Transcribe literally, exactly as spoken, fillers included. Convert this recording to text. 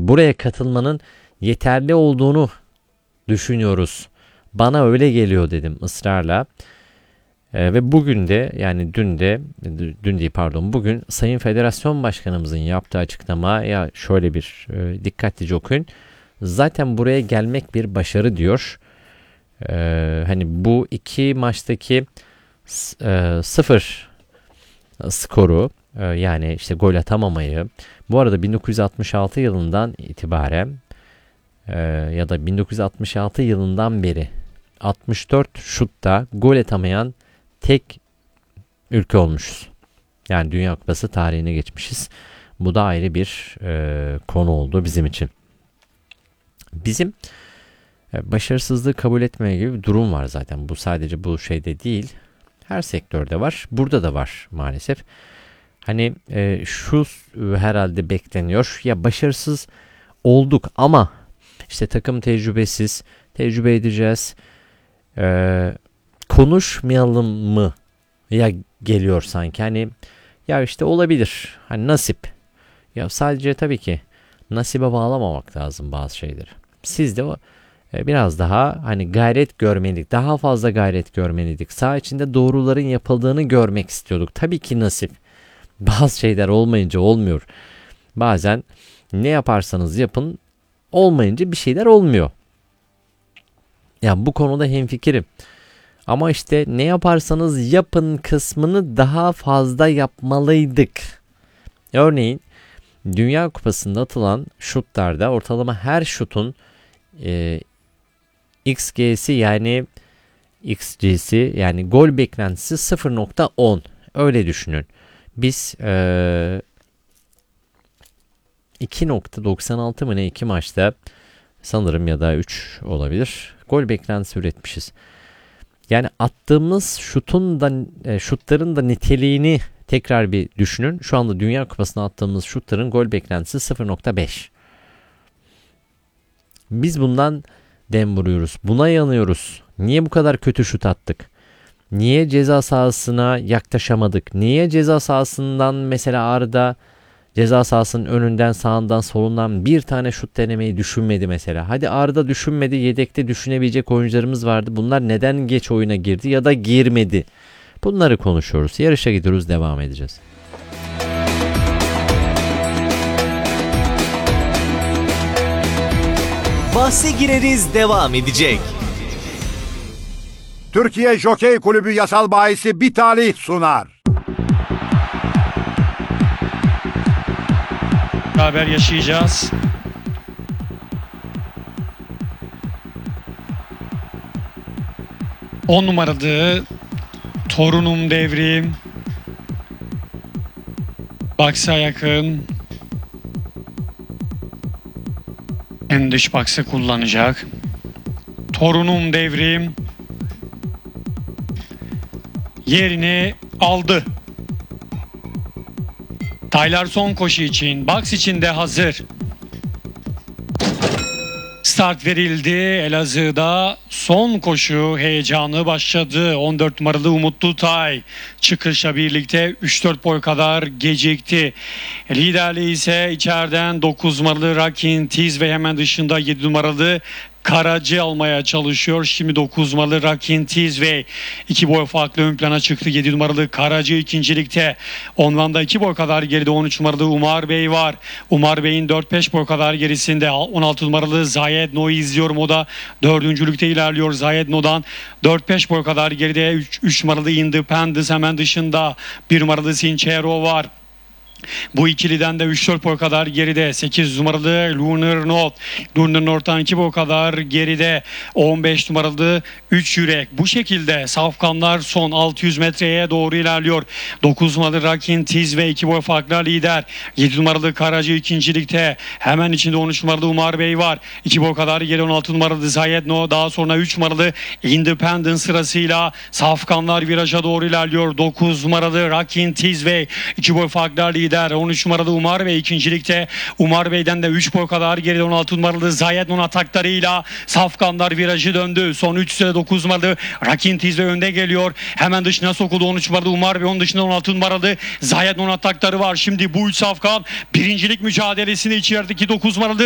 buraya katılmanın yeterli olduğunu düşünüyoruz. Bana öyle geliyor dedim ısrarla. E, ve bugün de yani dün de dün değil pardon bugün Sayın Federasyon Başkanımızın yaptığı açıklamaya şöyle bir e, dikkatlice okuyun. Zaten buraya gelmek bir başarı diyor. E, hani bu iki maçtaki e, sıfır skoru e, yani işte gol atamamayı bu arada bin dokuz yüz altmış altı yılından itibaren e, ya da bin dokuz yüz altmış altı yılından beri altmış dört şutta gol atamayan tek ülke olmuşuz. Yani Dünya Kupası tarihine geçmişiz. Bu da ayrı bir e, konu oldu bizim için. Bizim e, başarısızlığı kabul etmeye gibi bir durum var zaten. Bu sadece bu şeyde değil. Her sektörde var. Burada da var maalesef. Hani e, şu herhalde bekleniyor. Ya başarısız olduk ama işte takım tecrübesiz. Tecrübe edeceğiz. E, konuşmayalım mı? Ya geliyor sanki. Hani ya işte olabilir. Hani nasip. Ya sadece tabii ki nasibe bağlamamak lazım bazı şeyleri. Siz de o biraz daha hani gayret görmeliydik. Daha fazla gayret görmeliydik. Saha içinde doğruların yapıldığını görmek istiyorduk. Tabii ki nasip. Bazı şeyler olmayınca olmuyor. Bazen ne yaparsanız yapın olmayınca bir şeyler olmuyor. Yani bu konuda hemfikirim. Ama işte ne yaparsanız yapın kısmını daha fazla yapmalıydık. Örneğin Dünya Kupası'nda atılan şutlarda ortalama her şutun e, X G'si yani X G'si yani gol beklentisi sıfır nokta on. Öyle düşünün. Biz e, iki nokta doksan altı mı ne iki maçta sanırım ya da üç olabilir. Gol beklentisi üretmişiz. Yani attığımız şutun da e, şutların da niteliğini tekrar bir düşünün. Şu anda Dünya Kupası'na attığımız şutların gol beklentisi sıfır nokta beş. Biz bundan dem vuruyoruz. Buna yanıyoruz. Niye bu kadar kötü şut attık? Niye ceza sahasına yaklaşamadık? Niye ceza sahasından mesela Arda ceza sahasının önünden, sağından, solundan bir tane şut denemeyi düşünmedi mesela. Hadi Arda düşünmedi, yedekte düşünebilecek oyuncularımız vardı. Bunlar neden geç oyuna girdi ya da girmedi? Bunları konuşuyoruz. Yarışa gidiyoruz, devam edeceğiz. Bahse gireriz devam edecek. Türkiye Jokey Kulübü yasal bahisi bir talih sunar. Beraber yaşayacağız. On numaralı Torunum Devrim. Baksa yakın. En dış baksa kullanacak. Torunum Devrim yerini aldı. Taylar son koşu için, box için de hazır. Start verildi. Elazığ'da son koşu heyecanı başladı. on dört numaralı Umutlu Tay çıkışla birlikte üç dört boy kadar gecikti. Liderliği ise içeriden dokuz numaralı Rakin Tiz ve hemen dışında yedi numaralı Karacı almaya çalışıyor. Şimdi dokuz numaralı Rakin Tiz ve iki boy farklı ön plana çıktı. yedi numaralı Karacı ikincilikte. Ondan da iki boy kadar geride on üç numaralı Umar Bey var. Umar Bey'in dört beş boy kadar gerisinde on altı numaralı Zayed No'yu izliyorum. O da dördüncülükte ilerliyor. Zayed No'dan dört beş boy kadar geride üç numaralı Independence hemen dışında bir numaralı Sinchero var. Bu ikiliden de üç dört boy kadar geride sekiz numaralı Lunar Note. Lunar Note'dan iki boy kadar geride on beş numaralı üç Yürek. Bu şekilde safkanlar son altı yüz metreye doğru ilerliyor. dokuz numaralı Rakin Tiz ve iki boy farklı lider. yedi numaralı Karacı ikincilikte. Hemen içinde on üç numaralı Umar Bey var. iki boy kadar geri on altı numaralı Zayed No. Daha sonra üç numaralı Independent sırasıyla safkanlar viraja doğru ilerliyor. dokuz numaralı Rakin Tiz ve iki boy farklı lider. on üç numaralı Umar Bey ikincilikte. Umar Bey'den de üç boy kadar geride on altı numaralı Zayed Non ataklarıyla safkanlar virajı döndü. Son üç sıra dokuz numaralı Rakin Tiz ve önde geliyor. Hemen dışına sokuldu on üç numaralı Umar Bey. Onun dışında on altı numaralı Zayed Non atakları var. Şimdi bu üç safkan birincilik mücadelesini içerideki dokuz numaralı